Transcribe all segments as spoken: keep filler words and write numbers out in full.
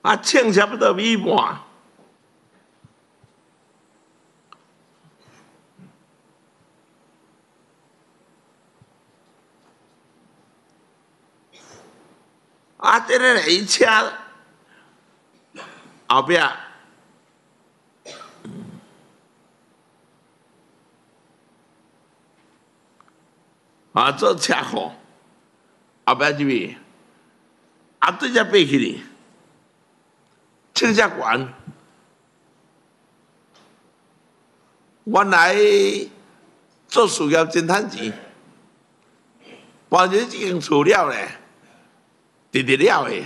啊，称差不多米半。啊，这个伊车后壁啊做车库，后壁这边啊对只爬起哩，称只悬。原来做事业真趁钱，搬入这间厝了咧。直直了的，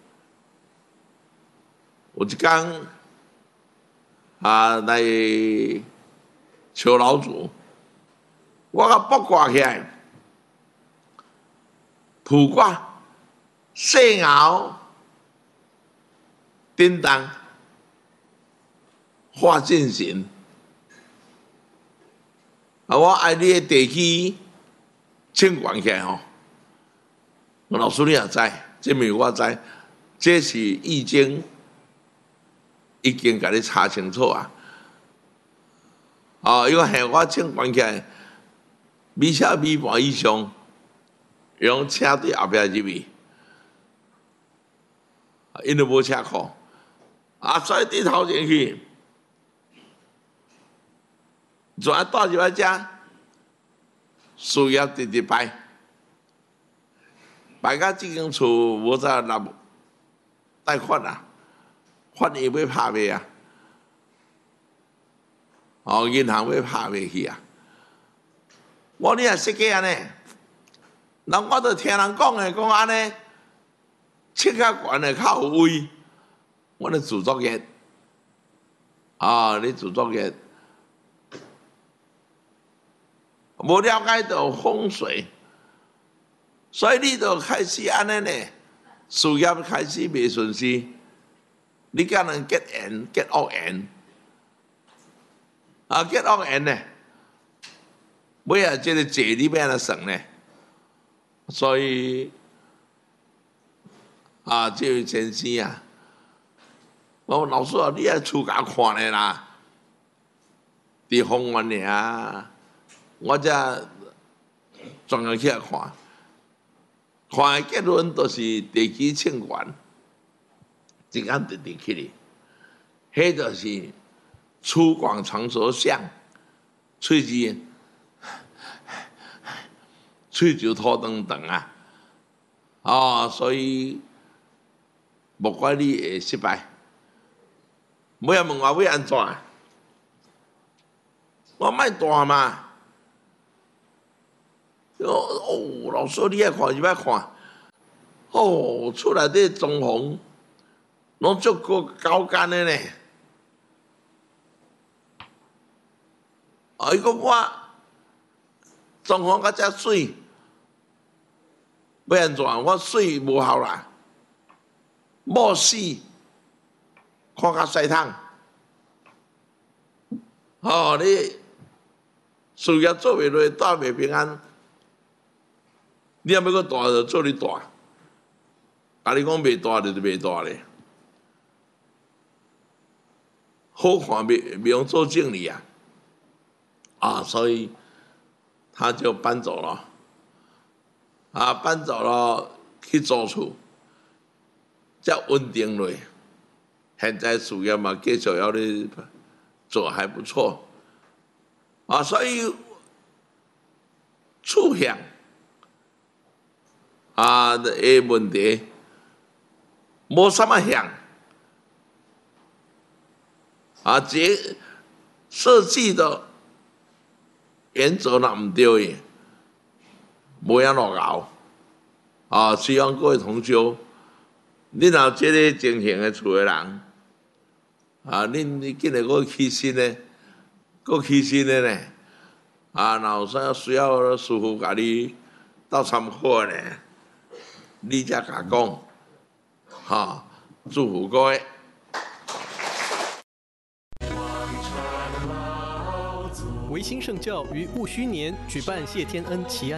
有一天啊来找老祖，我甲卜卦起来，卜卦细爻叮当化进行，啊我爱你的地基称悬起来吼，老师你也知。这面我知，这是易经已经甲你查清楚啊！哦，因为系我称悬起来，米车米半以上，用车对后壁入去，因为无车库，啊，所以伫头前去，就爱带入来遮，事业直直摆。摆到这间厝无再拿贷款啊，法院要拍卖啊，哦，银行要拍卖去啊。我你也设计安尼，人我都听人讲的，讲安尼，切较悬的较有位，我咧自作业，啊，你自作业，无了解到风水。所以你就开始安尼呢，事业开始袂顺遂，你甲人结缘结恶缘，啊结恶缘呢，尾啊这个债你要安怎算呢？所以啊，这位先生啊，我老师啊，你爱出家看咧啦，伫方圆尔，我才专门起来看。看的结论都是地基称悬，一眼直直起哩，迄就是粗犷长舌相，喙齿喙就土长长啊，哦，所以莫怪你会失败。尾仔问我要安怎？我卖大嘛。哦，老师你爱看就爱看，哦，厝内底装潢拢足够高干的呢。啊，伊讲我装潢甲遮水，要安怎？我水无效啦，某死看较西汤。哦，你事业做袂落，带袂平安。你若要搁大就做你大，甲你讲袂大就是袂大咧。好看袂袂用做经理啊，啊，所以他就搬走了，啊，搬走了去租厝，才稳定落。现在事业嘛，继续要咧做还不错，啊，所以处向。啊，的问题无什么像啊，这设计的原则若唔对的，无影落熬啊！希望各位同修，你若有这个情形的厝的人啊，恁你今日搁起身呢，搁起身的呢啊，若有啥需要师傅甲你斗参考呢？你才甲讲，哈，祝福各位。 维新圣教于戊戌年举办谢天恩祈安